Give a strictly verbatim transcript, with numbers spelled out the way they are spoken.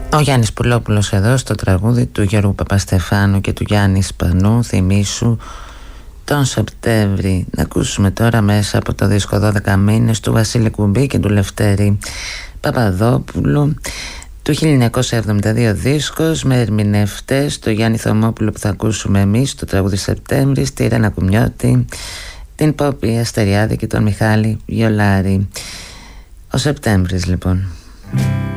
Ο Γιάννης Πουλόπουλος εδώ στο τραγούδι του Γιώργου Παπαστεφάνου και του Γιάννη Σπανού, θυμήσου τον Σεπτέμβρη. Να ακούσουμε τώρα μέσα από το δίσκο δώδεκα μήνες του Βασίλη Κουμπί και του Λευτέρη Παπαδόπουλου, του χίλια εννιακόσια εβδομήντα δύο δίσκος, με ερμηνευτές το Γιάννη Θωμόπουλο που θα ακούσουμε εμείς, το τραγούδι Σεπτέμβρη, τη Ρένα Κουμιώτη, την Πόπη Αστεριάδη και τον Μιχάλη Βιολάρη. Ο Σεπτέμβρης λοιπόν.